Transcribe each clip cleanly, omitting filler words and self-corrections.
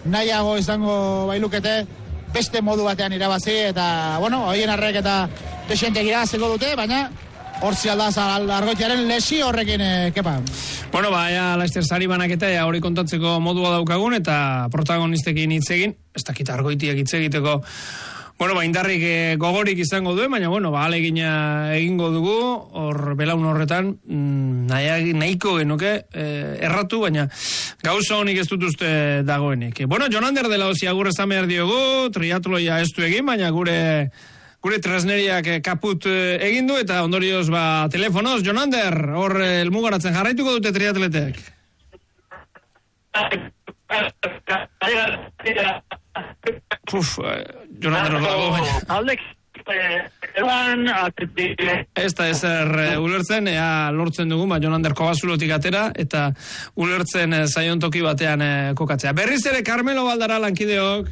nahiago izango bailukete beste modu batean irabazi, eta, hoien arrek eta desientek irabaziko dute, baina hortzi aldaz Argoitiaren lesi horrekin, kepa. Ea Laster sari banaketa, hori kontatzeko modua daukagun, eta protagonistekin hitz egin, ez dakit Argoitiak hitz egiteko, indarrik gogorik izango duen, baina, ahalegina egingo dugu, hor belaun horretan, nahiko genuke, erratu, baina gauza honik ez dut uste dagoenik. Jon Ander dela osi agur esan behar diogu, triatloia ez du egin, baina gure tresneriak kaput egin du, eta ondorioz telefonoz, Jon Ander, hor elmugaratzen jarraituko dute triatletek. Jon Ander hor dago, ez da ezer ulertzen, ea lortzen dugu, Jon Ander Kobazulotik atera, eta ulertzen zaion toki batean kokatzea. Berriz ere Carmelo Baldara lankideok.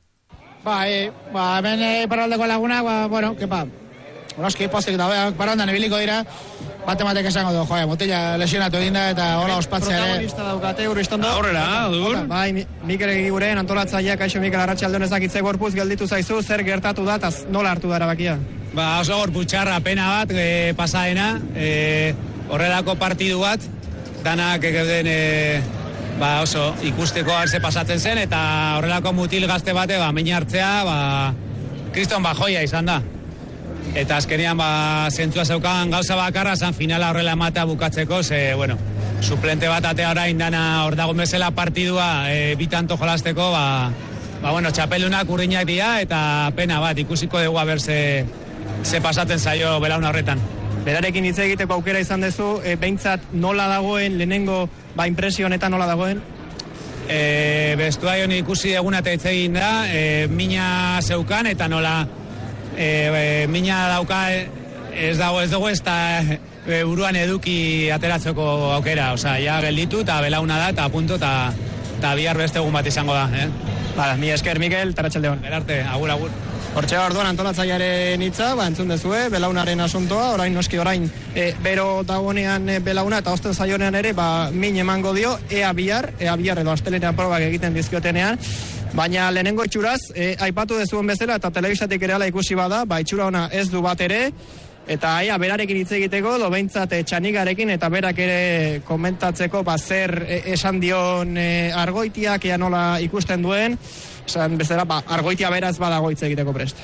Hemen iparraldeko lagunak, kepa, onoski postek da, parandan ebiliko dira, batematek esango du, motila lesionatu egin da, eta hola ospatzea ere. Protagonista daukate, Urristondo. Aurrera, dugur. Mikel Egiguren, antolatzaileak, kaixo Mikel Arratsaldeon ezakitze gorpuz gelditu zaizu, zer gertatu da, eta nola hartu da erabakia? Oso gorputxarra, pena bat, pasaena, horrelako partidu bat, danak geuden oso ikusteko arze pasatzen zen, eta horrelako mutil gazte bate, min hartzea, kriston joia izan da. Eta azkenean, zentzua zeukan gauza bakarra, zan finala horrela ematea bukatzeko, suplente bat atea orain dana hor dagoen bezala partidua bitanto jolasteko, txapelunak urriñak dira, eta pena bat, ikusiko dugu haber ze pasatzen zaio belauna horretan. Berarekin hitz egiteko aukera izan duzu, behintzat nola dagoen, lehenengo impresio honetan nola dagoen? Bestuaion ikusi eguna eta hitz egin da, mina zeukan, eta nola mina dauka ez dugu ez da buruan eduki ateratzeko aukera, ja gelditu eta belauna da, eta punto, eta bihar beste egun bat izango da. Mi esker, Mikel, Arratsaldeon. Berarte, agur. Hortxe orduan antolatzailearen hitza, entzun dezue, belaunaren asuntoa, orain bero dagoenean belauna, eta osten zaionean ere, min emango dio, ea bihar edo astelenean probak egiten dizkiotenean, baina lehenengo itxuraz, aipatu dezuen bezala, eta telebistatik ere ala ikusi bada, itxura ona ez du bat ere, eta berarekin hitz egiteko, behintzat Txanigarekin, eta berak ere komentatzeko, zer esan dion Argoitiak, ea nola ikusten duen, esan bezala, Argoitia beraz badago hitz egiteko prest.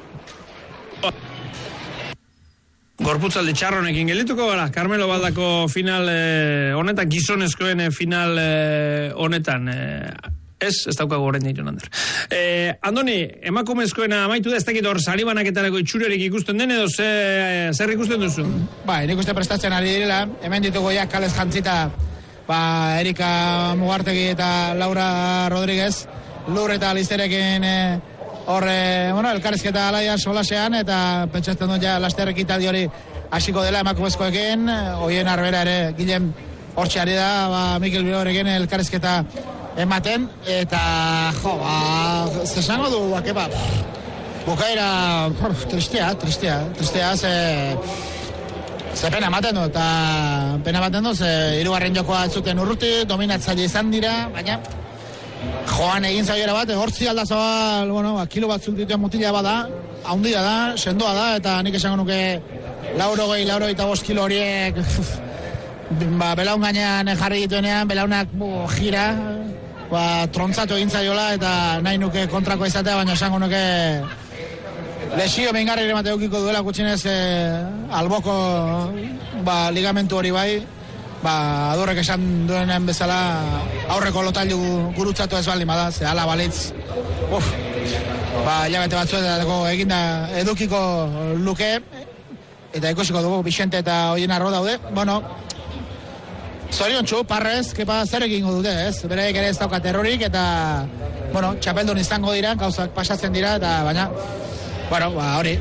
Gorputzalde txarronekin gelituko gara, Carmelo Baldako final honetan, gizonezkoen final honetan, ez daukago horrein Jon Ander. Andoni, emakumezkoena amaitu da, ez dakit hor saribanaketarako itxurerik ikusten den, edo zer ikusten duzu? Nik uste prestatzen ari direla, hemen ditugu ja kalez jantzita, Erika Mugartegi eta Laura Rodríguez, Lur eta Lizerekin elkarrizketa alaia solasean, eta pentsatzen dut ja lasterrek italdi hori hasiko dela emakumezkoekin, hoien arbera ere Guillem hortxe ari da, Mikel Bilorekin elkarrizketa ematen, eta zesango du, bukaera tristea, ze pena ematen du, hirugarren jokoa zuten urruti, dominatzaile izan dira, baina joan egin zaiera bat, hortzi aldazabal, kilo batzuk dituen mutila bada, haundia da, sendoa da, eta nik esango nuke 85 kilo horiek belaun gainean jarri dituenean, belaunak gira, trontzatu egin zaiola, eta nahi nuke kontrako izatea, baina esango nuke lesio mingarri ere mateukiko duela gutxinez alboko ligamentu hori bai, adurrek esan duenen bezala aurreko lotailu gurutzatu ez baldin bada, ze ala balitz hilabete batzuetako eginda edukiko luke, eta ikusiko dugu Vicente eta hoien arro daude. Zoriontsu, Parrez, zer egingo dute, ez? Bereik ere ez daukat errorik, eta txapeldun izango dira, gauzak pasatzen dira, eta baina hori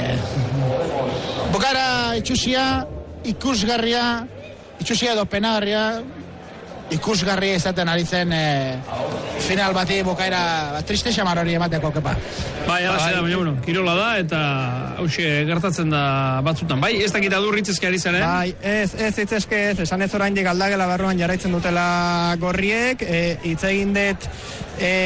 bukaera itxusia, itxusia edo penagarria, ikusgarria izaten ari zen final bati bukaera triste xamar hori emateko, kepa. Kirola da, eta hauxe gertatzen da batzutan. Ez dakit adurritzezke ari zen, Ez itzeske ez, esan ez oraindik aldagela barruan jarraitzen dutela gorriek, hitz egin dut